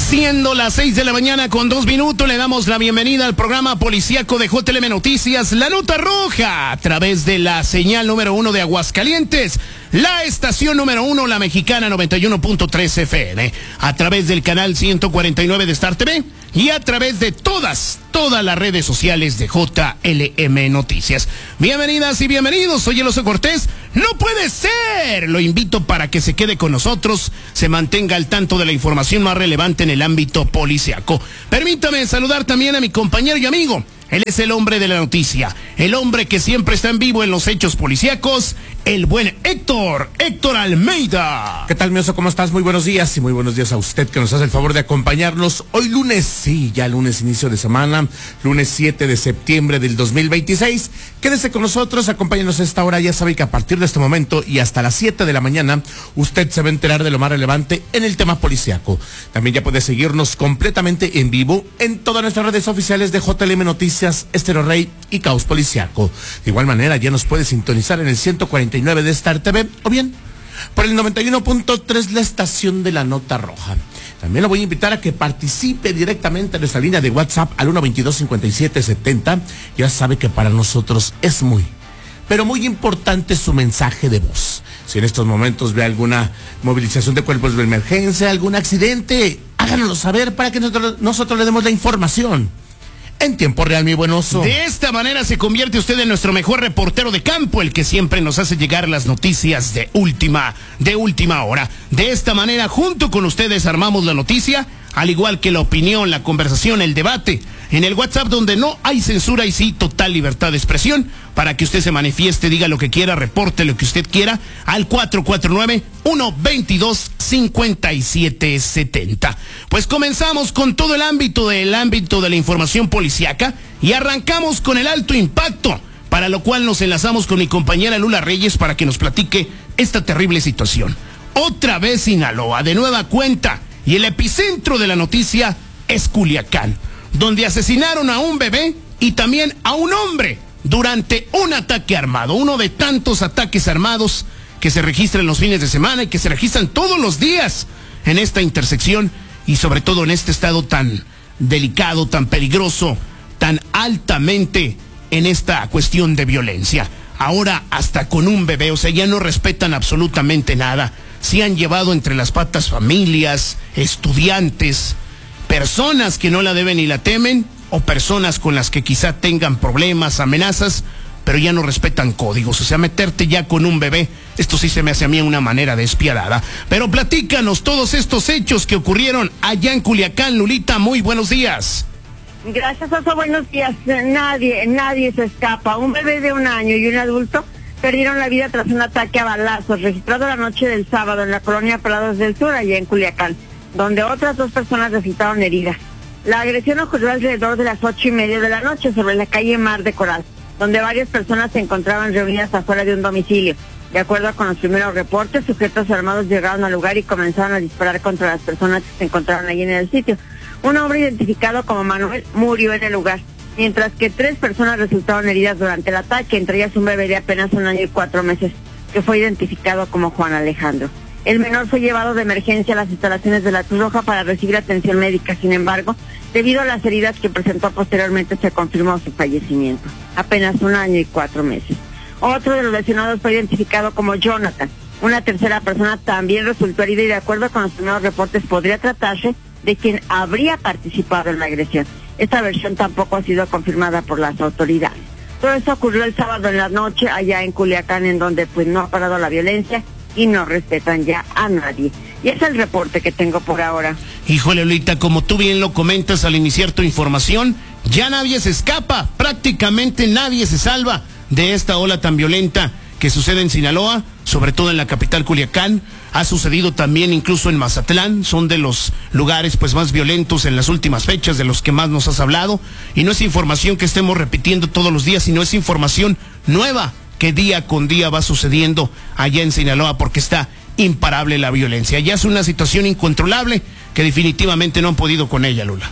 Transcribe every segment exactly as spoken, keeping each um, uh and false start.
Siendo las seis de la mañana con dos minutos, le damos la bienvenida al programa policíaco de J L M Noticias, La Nota Roja, a través de la señal número uno de Aguascalientes, la estación número uno, la Mexicana noventa y uno punto tres F M, a través del canal ciento cuarenta y nueve de Star T V y a través de todas, todas las redes sociales de J L M Noticias. Bienvenidas y bienvenidos, soy el Oso Cortés. ¡No puede ser! Lo invito para que se quede con nosotros, se mantenga al tanto de la información más relevante en el ámbito policiaco. Permítame saludar también a mi compañero y amigo. Él es el hombre de la noticia, el hombre que siempre está en vivo en los hechos policíacos, el buen Héctor, Héctor Almeida. ¿Qué tal, mi Oso? ¿Cómo estás? Muy buenos días y muy buenos días a usted que nos hace el favor de acompañarnos hoy lunes, sí, ya lunes, inicio de semana, lunes siete de septiembre del dos mil veintiséis. Quédese con nosotros, acompáñenos a esta hora. Ya sabe que a partir de este momento y hasta las siete de la mañana, usted se va a enterar de lo más relevante en el tema policíaco. También ya puede seguirnos completamente en vivo en todas nuestras redes oficiales de J L M Noticias, Estero Rey y Caos Policiaco. De igual manera, ya nos puede sintonizar en el ciento cuarenta y nueve de Star T V o bien por el noventa y uno punto tres, la estación de La Nota Roja. También lo voy a invitar a que participe directamente en nuestra línea de WhatsApp al uno veintidós cincuenta y siete setenta. Ya sabe que para nosotros es muy, pero muy importante su mensaje de voz. Si en estos momentos ve alguna movilización de cuerpos de emergencia, algún accidente, háganoslo saber para que nosotros, nosotros le demos la información en tiempo real, mi buen Oso. De esta manera se convierte usted en nuestro mejor reportero de campo, el que siempre nos hace llegar las noticias de última, de última hora. De esta manera, junto con ustedes armamos la noticia, al igual que la opinión, la conversación, el debate, en el WhatsApp donde no hay censura y sí total libertad de expresión, para que usted se manifieste, diga lo que quiera, reporte lo que usted quiera, al cuatro cuatro nueve, uno veintidós, cincuenta y siete setenta. Pues comenzamos con todo el ámbito del ámbito de la información policíaca y arrancamos con el alto impacto, para lo cual nos enlazamos con mi compañera Lula Reyes para que nos platique esta terrible situación. Otra vez Sinaloa, de nueva cuenta, y el epicentro de la noticia es Culiacán, donde asesinaron a un bebé y también a un hombre durante un ataque armado, uno de tantos ataques armados que se registran los fines de semana y que se registran todos los días en esta intersección y sobre todo en este estado tan delicado, tan peligroso, tan altamente en esta cuestión de violencia. Ahora hasta con un bebé, o sea, ya no respetan absolutamente nada. Se han llevado entre las patas familias, estudiantes, personas que no la deben ni la temen, o personas con las que quizá tengan problemas, amenazas, pero ya no respetan códigos. O sea, meterte ya con un bebé, esto sí se me hace a mí una manera despiadada. Pero platícanos todos estos hechos que ocurrieron allá en Culiacán. Lulita, muy buenos días. Gracias, Oso, buenos días. Nadie, nadie se escapa. Un bebé de un año y un adulto perdieron la vida tras un ataque a balazos registrado la noche del sábado en la colonia Prados del Sur, allá en Culiacán, donde otras dos personas resultaron heridas. La agresión ocurrió alrededor de las ocho y media de la noche sobre la calle Mar de Coral, donde varias personas se encontraban reunidas afuera de un domicilio. De acuerdo con los primeros reportes, sujetos armados llegaron al lugar y comenzaron a disparar contra las personas que se encontraban allí en el sitio. Un hombre identificado como Manuel murió en el lugar, mientras que tres personas resultaron heridas durante el ataque, entre ellas un bebé de apenas un año y cuatro meses, que fue identificado como Juan Alejandro. El menor fue llevado de emergencia a las instalaciones de la Cruz Roja para recibir atención médica. Sin embargo, debido a las heridas que presentó posteriormente, se confirmó su fallecimiento. Apenas un año y cuatro meses. Otro de los lesionados fue identificado como Jonathan. Una tercera persona también resultó herida y, de acuerdo con los primeros reportes, podría tratarse de quien habría participado en la agresión. Esta versión tampoco ha sido confirmada por las autoridades. Todo esto ocurrió el sábado en la noche allá en Culiacán, en donde pues no ha parado la violencia y no respetan ya a nadie. Y ese es el reporte que tengo por ahora. Híjole, Lolita, como tú bien lo comentas al iniciar tu información, ya nadie se escapa, prácticamente nadie se salva de esta ola tan violenta que sucede en Sinaloa, sobre todo en la capital Culiacán. Ha sucedido también incluso en Mazatlán, son de los lugares pues más violentos en las últimas fechas, de los que más nos has hablado, y no es información que estemos repitiendo todos los días, sino es información nueva que día con día va sucediendo allá en Sinaloa, porque está imparable la violencia. Ya es una situación incontrolable que definitivamente no han podido con ella, Lula.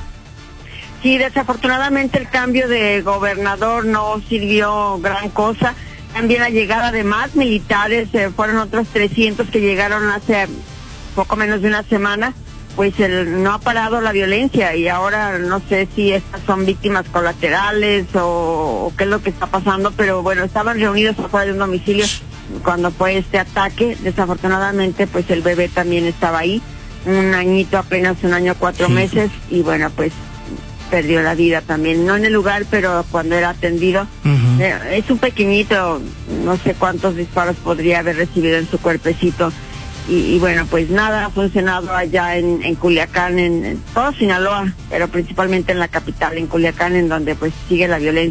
Sí, desafortunadamente el cambio de gobernador no sirvió gran cosa. También la llegada de más militares, eh, fueron otros trescientos que llegaron hace poco menos de una semana, pues el, no ha parado la violencia y ahora no sé si estas son víctimas colaterales o, o qué es lo que está pasando, pero bueno, estaban reunidos afuera de un domicilio cuando fue este ataque. Desafortunadamente pues el bebé también estaba ahí, un añito, apenas un año, cuatro sí. meses, y bueno, pues perdió la vida también, no en el lugar, pero cuando era atendido. Uh-huh. eh, es un pequeñito, no sé cuántos disparos podría haber recibido en su cuerpecito. Y, y bueno, pues nada ha funcionado allá en, en Culiacán, en, en todo Sinaloa, pero principalmente en la capital, en Culiacán, en donde pues sigue la violencia.